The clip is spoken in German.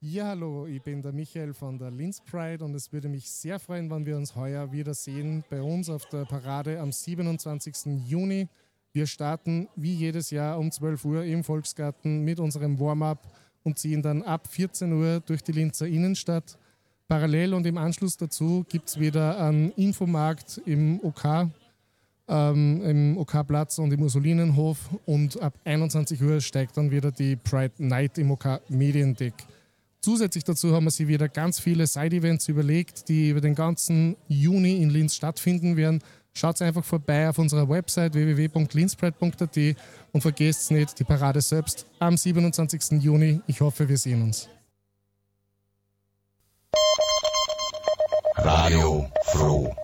Ja, hallo, ich bin der Michael von der Linz Pride und es würde mich sehr freuen, wenn wir uns heuer wiedersehen bei uns auf der Parade am 27. Juni. Wir starten wie jedes Jahr um 12 Uhr im Volksgarten mit unserem Warm-up und ziehen dann ab 14 Uhr durch die Linzer Innenstadt. Parallel und im Anschluss dazu gibt es wieder einen Infomarkt im OK-Platz und im Ursulinenhof und ab 21 Uhr steigt dann wieder die Pride Night im OK Mediendeck. Zusätzlich dazu haben wir sich wieder ganz viele Side-Events überlegt, die über den ganzen Juni in Linz stattfinden werden. Schaut einfach vorbei auf unserer Website www.linzpride.at und vergesst nicht die Parade selbst am 27. Juni. Ich hoffe, wir sehen uns. Radio Froh.